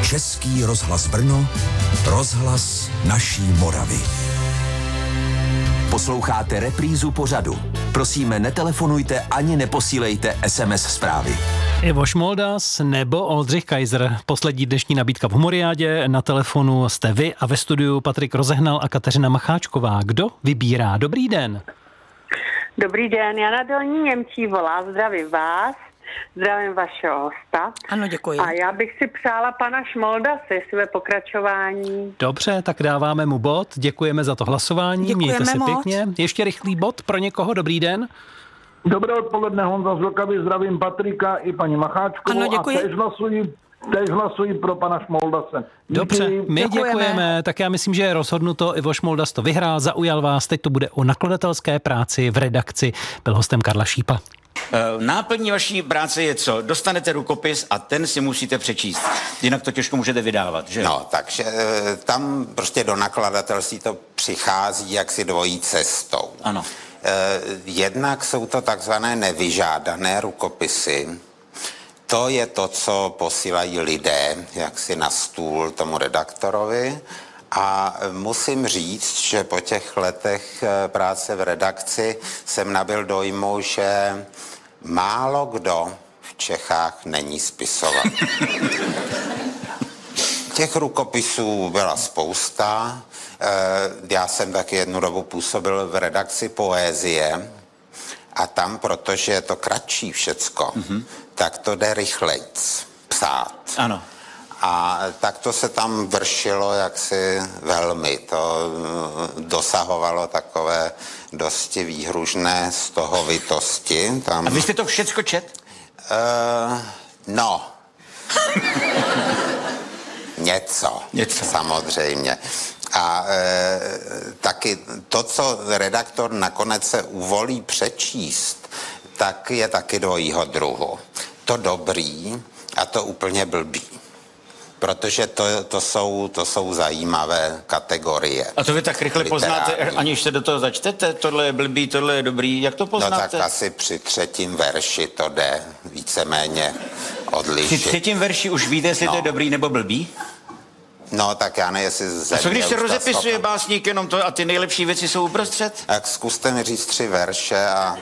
Český rozhlas Brno, rozhlas naší Moravy. Posloucháte reprízu pořadu. Prosíme, netelefonujte ani neposílejte SMS zprávy. Ivo Šmoldas nebo Oldřich Kaiser. Poslední dnešní nabídka v Humoriádě. Na telefonu jste vy a ve studiu Patrik Rozehnal a Kateřina Macháčková. Kdo vybírá? Dobrý den. Dobrý den, Jana Dolní Němčí volá, zdravím vás, zdravím vašeho hosta. Ano, děkuji. A já bych si přála pana Šmoldase, své pokračování. Dobře, tak dáváme mu bod, děkujeme za to hlasování, Děkujeme mějte se moc. pěkně. Ještě rychlý bod pro někoho, dobrý den. Dobré odpoledne, Honza z Vlkavy, zdravím Patrika i paní Macháčkovou. Ano, děkuji. A též hlasuji pro pana Šmoldase. Dobře, my Děkujeme. děkujeme. Tak já myslím, že je rozhodnuto, Ivo Šmoldas to vyhrál, zaujal vás, teď to bude o nakladatelské práci v redakci. Byl hostem Karla Šípa. Náplní vaší práce je co? Dostanete rukopis a ten si musíte přečíst. Jinak to těžko můžete vydávat, že? No, takže tam prostě do nakladatelství to přichází jaksi dvojí cestou. Ano. Jednak jsou to takzvané nevyžádané rukopisy. To je to, co posílají lidé jaksi na stůl tomu redaktorovi. A musím říct, že po těch letech práce v redakci jsem nabyl dojmu, že málo kdo v Čechách není spisovatel. Těch rukopisů byla spousta. Já jsem taky jednu dobu působil v redakci Poezie a tam, protože je to kratší všecko, tak to jde rychlejc psát. Ano. A tak to se tam vršilo jaksi velmi. To dosahovalo takové dosti výhružné stohovitosti. Tam... A vy jste to všecko čet? No. Něco. Samozřejmě. A taky to, co redaktor nakonec se uvolí přečíst, tak je taky dvojího druhu. To dobrý a to úplně blbý. Protože to jsou zajímavé kategorie. A to vy tak rychle poznáte, aniž se do toho začtete? Tohle je blbý, tohle je dobrý. Jak to poznáte? No tak asi při třetím verši to jde víceméně odlišit. Při třetím verši už víte, jestli to je dobrý nebo blbý? No tak já nevím, jestli A co když se rozepisuje básník jenom to a ty nejlepší věci jsou uprostřed? Tak zkuste mi říct 3 verše a...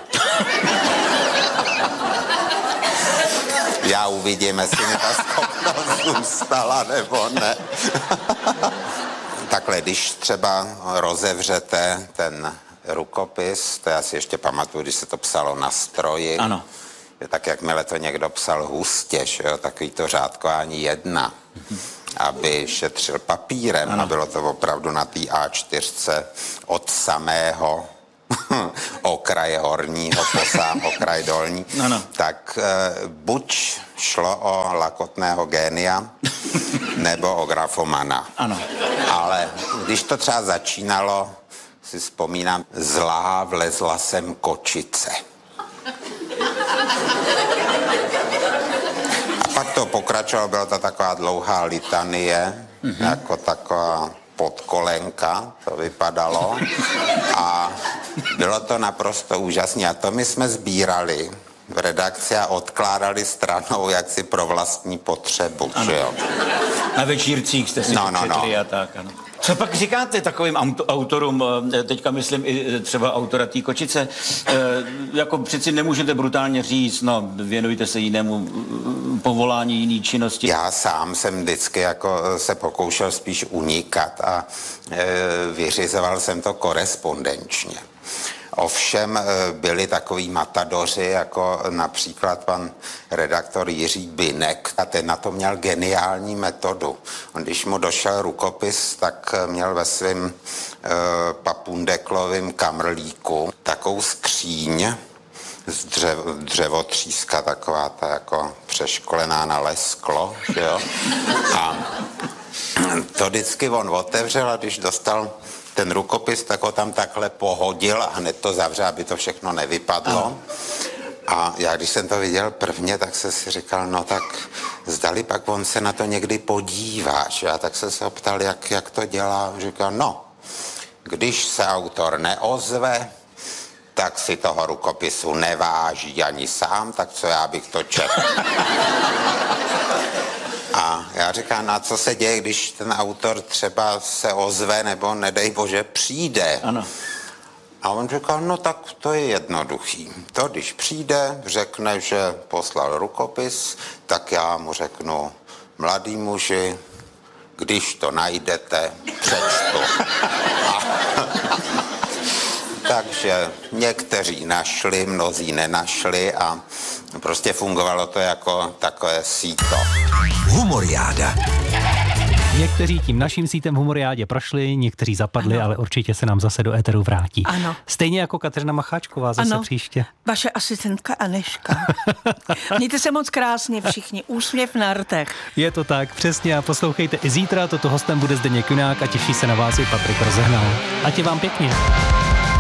Já uvidím, jestli mi ta schopnost zůstala nebo ne. Takhle, když třeba rozevřete ten rukopis, to já si ještě pamatuju, když se to psalo na stroji. Ano. Tak jakmile to někdo psal hustě, jo, takový to řádkování 1, aby šetřil papírem, ano. A bylo to opravdu na té A4 od samého okraje horního po sám okraj dolní, ano. Tak buď šlo o lakotného génia, nebo o grafomana. Ano. Ale když to třeba začínalo, si vzpomínám, zlá vlezla sem kočice. A pak to pokračovalo, byla to taková dlouhá litanie, jako taková podkolenka, to vypadalo. A bylo to naprosto úžasné. A to my jsme sbírali v redakci a odkládali stranou jaksi pro vlastní potřebu, že jo. Na večírcích jste si četli a tak, ano. Co pak říkáte takovým autorům, teďka myslím i třeba autora té kočice, jako přeci nemůžete brutálně říct, no věnujte se jinému povolání, jiný činnosti. Já sám jsem vždycky jako se pokoušel spíš unikat a vyřizoval jsem to korespondenčně. Ovšem byli takový matadoři, jako například pan redaktor Jiří Binek, a ten na to měl geniální metodu. On, když mu došel rukopis, tak měl ve svém papundeklovém kamrlíku takovou skříň z dřevotříska, taková ta jako přeškolená na lesklo, že jo? A to vždycky on otevřel a když dostal ten rukopis, tak ho tam takhle pohodil a hned to zavřel, aby to všechno nevypadlo. A já, když jsem to viděl prvně, tak jsem si říkal, no tak zdali pak on se na to někdy podívá. A tak jsem se ho ptal, jak to dělá. Říkal, no, když se autor neozve, tak si toho rukopisu neváží ani sám, tak co já bych to četl. A já říkám, no a co se děje, když ten autor třeba se ozve nebo nedej bože přijde. Ano. A on říkal, no tak to je jednoduchý. To, když přijde, řekne, že poslal rukopis, tak já mu řeknu, mladý muži, když to najdete, přečtu. Takže někteří našli, mnozí nenašli a prostě fungovalo to jako takové síto. Humoriáda. Někteří tím naším sítem v Humoriádě prošli, někteří zapadli, ale určitě se nám zase do éteru vrátí. Ano. Stejně jako Kateřina Macháčková zase příště. Vaše asistentka Anežka. Mějte se moc krásně všichni. Úsměv na rtech. Je to tak, přesně, a poslouchejte i zítra. Toto hostem bude Zdeněk Junák a těší se na vás i Patrik Rozehnal. Ať je vám pěkně.